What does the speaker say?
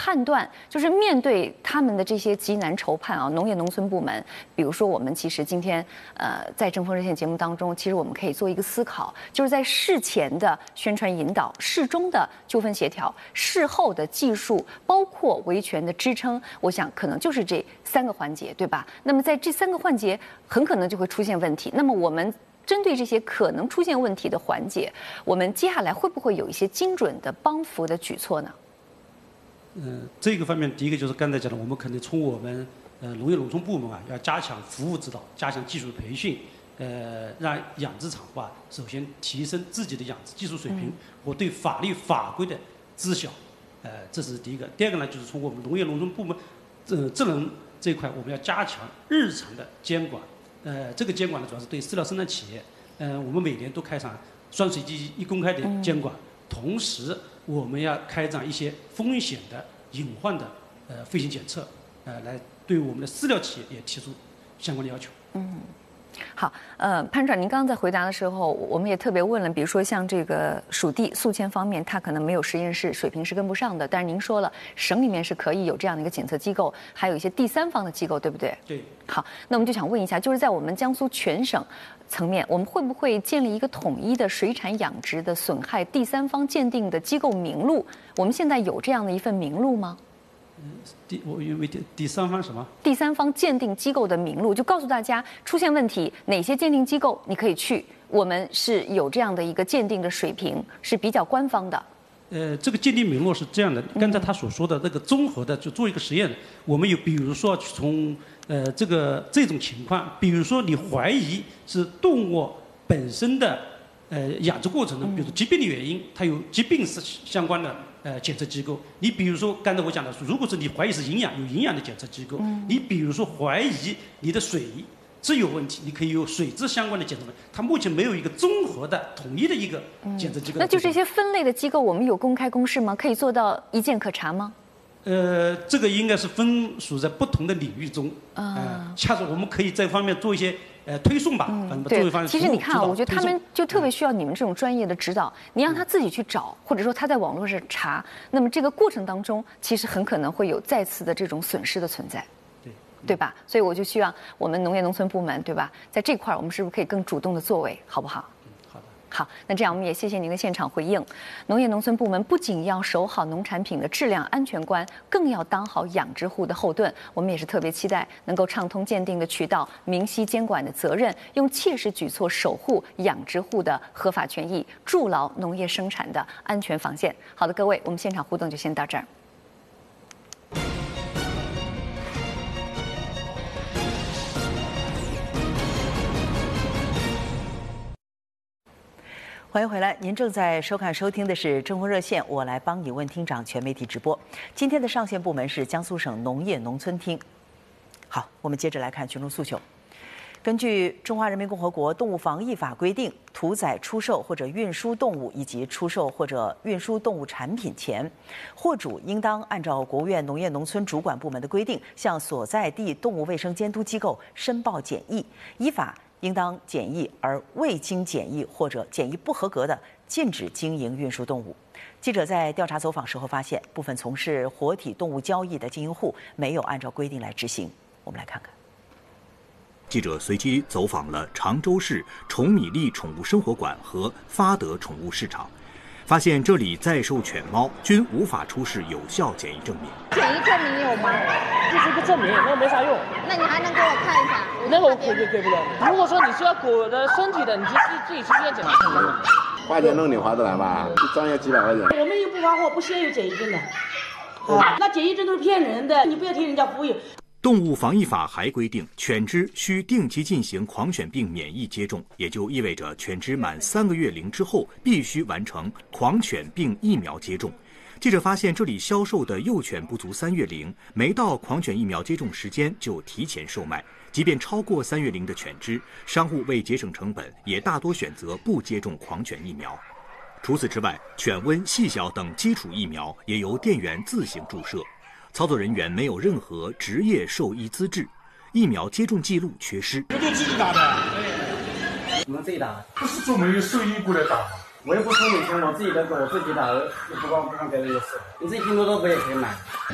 判断，就是面对他们的这些急难愁盼啊，农业农村部门，比如说我们其实今天在正风热线节目当中，其实我们可以做一个思考，就是在事前的宣传引导、事中的纠纷协调、事后的技术，包括维权的支撑，我想可能就是这3个环节，对吧？那么在这3个环节，很可能就会出现问题。那么我们针对这些可能出现问题的环节，我们接下来会不会有一些精准的帮扶的举措呢？ 这个方面，第一个就是刚才讲的，我们可能从我们农业农村部门啊，要加强服务指导，加强技术培训，让养殖场首先提升自己的养殖技术水平和对法律法规的知晓，这是第一个。第二个呢，就是从我们农业农村部门智能这一块，我们要加强日常的监管。这个监管呢，主要是对饲料生产企业，我们每年都开展双水机一公开的监管，同时我们要开展一些风险的隐患的飞行检测，来对我们的饲料企业也提出相关的要求。 好，潘长，您刚刚在回答的时候，我们也特别问了，比如说像这个属地宿迁方面，它可能没有实验室，水平是跟不上的。但是您说了，省里面是可以有这样的一个检测机构，还有一些第三方的机构，对不对？ 对。 好，那我们就想问一下，就是在我们江苏全省层面，我们会不会建立一个统一的水产养殖的损害第三方鉴定的机构名录？我们现在有这样的一份名录吗？ 我以为第三方什么？ 第三方鉴定机构的名录，就告诉大家出现问题，哪些鉴定机构你可以去，我们是有这样的一个鉴定的水平，是比较官方的。 这个鉴定名录是这样的，刚才他所说的那个综合的，就做一个实验，我们有比如说从这种情况，比如说你怀疑是动物本身的养殖过程中，比如疾病的原因，它有疾病是相关的检测机构。你比如说刚才我讲的，如果是你怀疑是有营养的检测机构，你比如说怀疑你的水质有问题，你可以有水质相关的检测。它目前没有一个综合的统一的一个检测机构。 那就这些分类的机构，我们有公开公示吗？可以做到一键可查吗？ 这个应该是分属在不同的领域中，下次我们可以这方面做一些推送吧， 对，其实你看啊，我觉得他们就特别需要你们这种专业的指导。你让他自己去找，或者说他在网络上查，那么这个过程当中，其实很可能会有再次的这种损失的存在，对吧？所以我就希望我们农业农村部门，对吧，在这块我们是不是可以更主动的作为，好不好？好，那这样我们也谢谢您的现场回应。农业农村部门不仅要守好农产品的质量安全关，更要当好养殖户的后盾。我们也是特别期待能够畅通鉴定的渠道，明晰监管的责任，用切实举措守护养殖户的合法权益，筑牢农业生产的安全防线。好的，各位，我们现场互动就先到这儿。 欢迎回来，您正在收看收听的是正风热线，我来帮你问厅长全媒体直播。今天的上线部门是江苏省农业农村厅。好，我们接着来看群众诉求。根据《中华人民共和国动物防疫法》规定，屠宰、出售或者运输动物以及出售或者运输动物产品前，货主应当按照国务院农业农村主管部门的规定，向所在地动物卫生监督机构申报检疫，依法应当检疫而未经检疫或者检疫不合格的，禁止经营运输动物。记者在调查走访时候发现，部分从事活体动物交易的经营户没有按照规定来执行。我们来看看。 记者随机走访了常州市崇米丽宠物生活馆和发德宠物市场，发现这里在售犬猫均无法出示有效检疫证明。 检疫证明有吗？ 这是一个证明，那个没啥用。 那你还能给我看一下？ 那个我给不了。如果说你是要狗的身体的，你就自己去医院检查。 花钱弄你划得来吧？一张要几百块钱。 我们又不发货，不先有检疫证的。那检疫证都是骗人的，你不要听人家忽悠。 动物防疫法还规定，犬只需定期进行狂犬病免疫接种，也就意味着犬只满3个月龄之后必须完成狂犬病疫苗接种。记者发现，这里销售的幼犬不足3月龄，没到狂犬疫苗接种时间就提前售卖。即便超过3月龄的犬只，商户为节省成本，也大多选择不接种狂犬疫苗。除此之外，犬瘟、细小等基础疫苗也由店员自行注射。操作人员没有任何职业兽医资质，疫苗接种记录缺失。 不就自己打的？ 我们自己打。 不是专门有兽医过来打吗？ 我也不收你钱，我自己的狗我自己打，不光给了一次。你自己拼多多不也可以买？